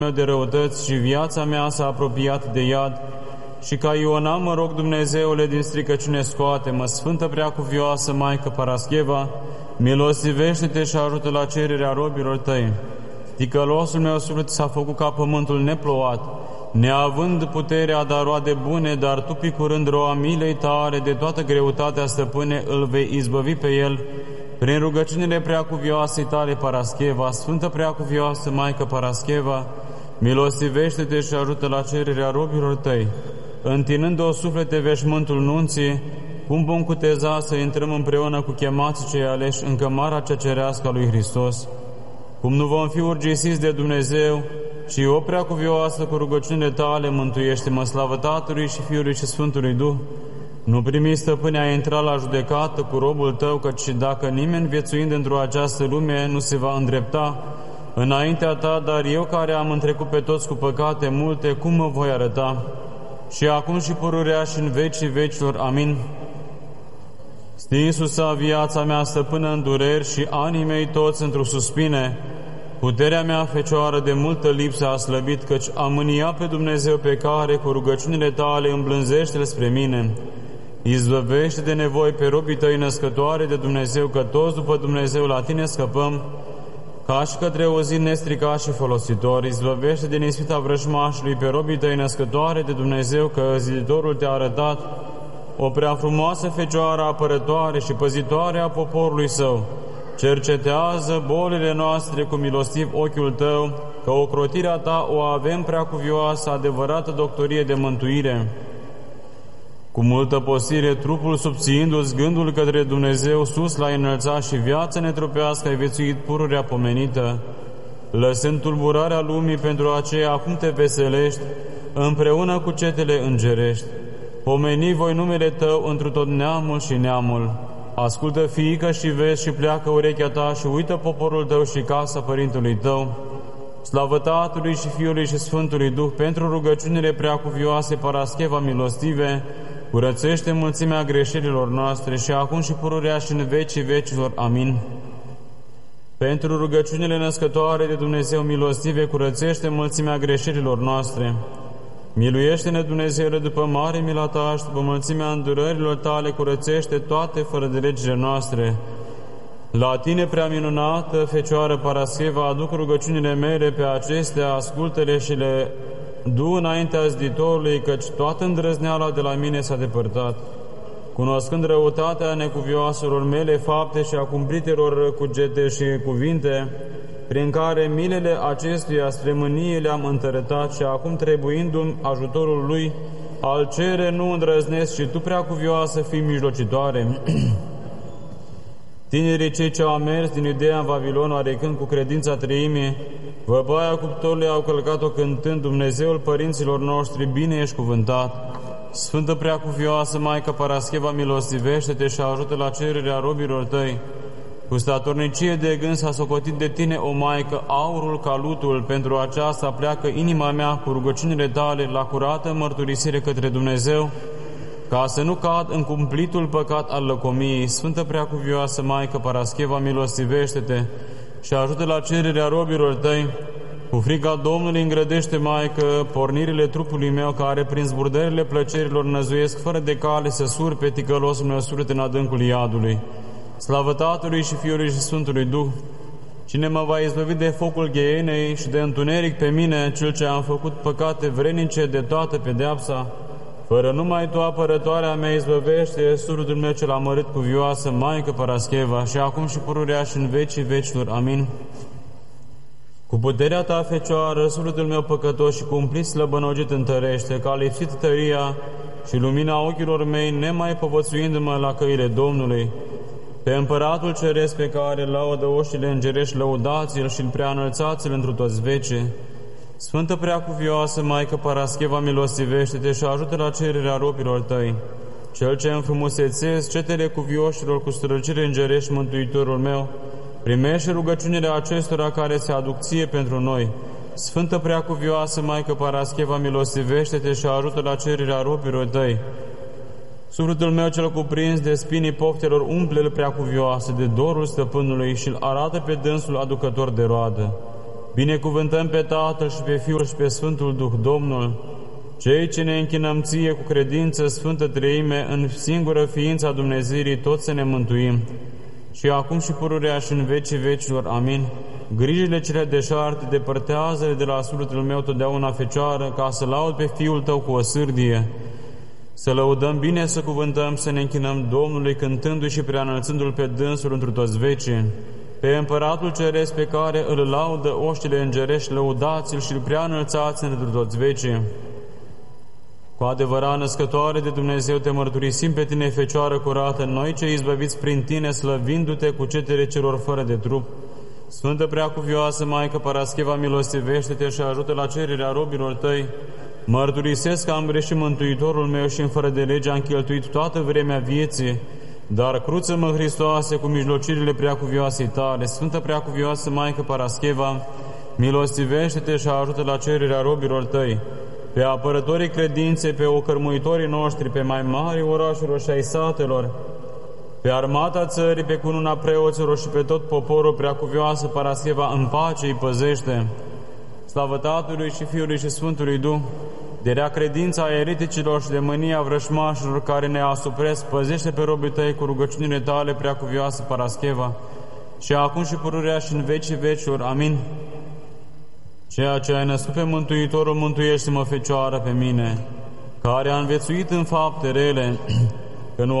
de răutăți și viața mea s-a apropiat de iad, și ca Iona mă rog, Dumnezeule, din stricăciune scoate-mă. Sfântă Preacuvioasă Maică Parascheva, milostivește-te și ajută la cererea robilor tăi. Ticălosul meu suflet s-a făcut ca pământul neplouat, neavând puterea de a roade bune, dar tu, picurând roa milei tale, de toată greutatea, stăpâne, îl vei izbăvi pe el, prin rugăciunile Preacuvioasei tale Parascheva. Sfântă Preacuvioasă Maică Parascheva, milostivește-te și ajută la cererea robilor tăi. Întinând-o suflete veșmântul nunții, cum vom cuteza să intrăm împreună cu chemații cei aleși în cămara cea cerească a lui Hristos? Cum nu vom fi urgisiți de Dumnezeu, și o Preacuvioasă, cu rugăciunile tale, mântuiește-mă, slavă Tatălui și Fiului și Sfântului Duh. Nu primi, stăpâne, a intra la judecată cu robul tău, căci dacă nimeni viețuind într-o această lume nu se va îndrepta înaintea ta, dar eu care am întrecut pe toți cu păcate multe, cum mă voi arăta? Și acum și pururea și în vecii vecilor. Amin. Stinsu-sa viața mea, stăpână, în dureri, și anii mei toți într-o suspine. Puterea mea, Fecioară, de multă lipsă a slăbit, căci am mânia pe Dumnezeu pe care, cu rugăciunile tale, îmblânzește-L spre mine. Izbăvește de nevoi pe robii tăi, născătoare de Dumnezeu, că toți după Dumnezeu la tine scăpăm, ca și către o zi nestricat și folositor. Izbăvește din ispita vrăjmașului pe robii tăi, născătoare de Dumnezeu, că ziditorul te-a arătat o prea frumoasă Fecioară apărătoare și păzitoare a poporului său. Cercetează bolile noastre cu milostiv ochiul tău, că ocrotirea ta o avem, Preacuvioasă, adevărată doctorie de mântuire. Cu multă posire, trupul subțiindu-ți gândul către Dumnezeu sus l-ai înălțat, și viața netrupească ai viețuit pururea pomenită. Lăsând tulburarea lumii, pentru aceea acum te veselești, împreună cu cetele îngerești. Pomeni voi numele tău întru tot neamul și neamul. Ascultă, fiică, și vezi, și pleacă urechea ta, și uită poporul tău și casa părintelui tău. Slavă Tatălui și Fiului și Sfântului Duh, pentru rugăciunile Preacuvioase Parascheva milostive, curățește mulțimea greșelilor noastre, și acum și pururea și în vecii vecilor. Amin. Pentru rugăciunile născătoare de Dumnezeu milostive, curățește mulțimea greșelilor noastre. Miluiește-ne, Dumnezeule, după mare mila ta și după mulțimea îndurărilor tale, curățește toate fără de legile noastre. La tine, prea minunată Fecioară Parascheva, aduc rugăciunile mele pe acestea, ascultă-le și le du înaintea ziditorului, căci toată îndrăzneala de la mine s-a depărtat. Cunoscând răutatea necuvioaselor mele fapte și a cumplitelor cugete și cuvinte, prin care milele acestuia spre mânie le-am întărătat, și acum, trebuindu-mi ajutorul lui, al cere nu îndrăznesc, și tu, Preacuvioasă, fii mijlocitoare. Tinerii cei ce au mers din Iudeea în Vavilon, oarecând cu credința treimii, văpaia cuptorului au călcat-o cântând: Dumnezeul părinților noștri, bine ești cuvântat. Sfântă Preacuvioasă Maică Parascheva, milostivește-te și ajută la cererea robilor tăi. Cu statornicie de gând s-a socotit de tine, o Maică, aurul ca lutul. Pentru aceasta pleacă inima mea cu rugăciunile tale la curată mărturisire către Dumnezeu, ca să nu cad în cumplitul păcat al lăcomiei. Sfântă Preacuvioasă Maică Parascheva, milostivește-te și ajută la cererea robilor tăi. Cu frica Domnului îngrădește, Maică, pornirile trupului meu, care prin zburdările plăcerilor năzuiesc fără de cale să sur pe ticălosul meu suflet în adâncul iadului. Slavă Tatălui și Fiului și Sfântului Duh! Cine mă va izbăvi de focul ghienei și de întuneric pe mine, cel ce am făcut păcate vrednice de toată pedeapsa? Fără numai tu, apărătoarea mea, izbăvește sufletul meu cel amărât cuvioasă, Maică Parascheva, și acum și pururea și în vecii vecilor. Amin. Cu puterea ta, Fecioară, sufletul meu păcătos și cumplit slăbănogit întărește, că a lipsit tăria și lumina ochilor mei, nemai povățuindu-mă la căile Domnului. Pe Împăratul Ceresc, pe care laudă oștile îngerești, lăudați-l și-l preanălțați-l întru toți vecii. Sfântă Preacuvioasă Maică Parascheva, milostivește-te și ajută la cererea robilor tăi. Cel ce înfrumusețezi cetele cuvioșilor cu strălucire îngerești, Mântuitorul meu, primește rugăciunile acestora care se aduc ție pentru noi. Sfântă Preacuvioasă Maică Parascheva, milostivește-te și ajută la cererea robilor tăi. Sufletul meu cel cuprins de spinii poftelor umple-l, Preacuvioasă, de dorul stăpânului și-l arată pe dânsul aducător de roadă. Binecuvântăm pe Tatăl și pe Fiul și pe Sfântul Duh, Domnul, cei ce ne închinăm Ție cu credință, Sfântă Treime, în singură ființa Dumnezeirii, toți să ne mântuim, și acum și pururea și în vecii vecilor. Amin. Grijile cele deșarte, depărtează-le de la sufletul meu totdeauna, Fecioară, ca să laud pe Fiul Tău cu o sârdie, să lăudăm bine, să cuvântăm, să ne închinăm Domnului, cântându-i și preanălțându-L pe dânsul întru toți vecii. Pe Împăratul Ceresc pe care îl laudă oștile îngerești, lăudați-L și îl preanălțați întru toți vecii. Cu adevărat, născătoare de Dumnezeu, te mărturisim pe Tine, Fecioară curată, noi cei izbăviți prin Tine, slăvindu-Te cu cetele celor fără de trup. Sfântă Preacuvioasă Maică Parascheva, milostivește-te și ajută la cererea robilor Tăi. Mărturisesc că am greșit, Mântuitorul meu, și în fără de lege am cheltuit toată vremea vieții, dar cruță-mă, Hristoase, cu mijlocirile Preacuvioasei Tale. Sfântă Preacuvioasă Maică Parascheva, milostivește-te și ajută la cererea robilor Tăi. Pe apărătorii credinței, pe ocărmuitorii noștri, pe mai mari orașelor și ai satelor, pe armata țării, pe cununa preoților și pe tot poporul, Preacuvioasă Parascheva, în pace îi păzește. Slavă Tatălui și Fiului și Sfântului Duh, de rea credința a ereticilor și de mânia vrășmașilor care ne asupresc, păzește pe robii Tăi cu rugăciunile Tale, Preacuvioasă Parascheva, și acum și pururea și în vecii vecilor. Amin. Ceea ce ai născut pe Mântuitorul, mântuiește-mă, Fecioară, pe mine, care a învețuit în fapte rele,